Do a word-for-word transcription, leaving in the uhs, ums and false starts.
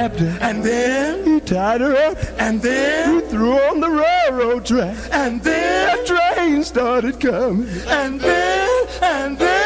wrapped her. And then He tied her up. And then He threw her on the railroad track. And then The train started coming. And then And then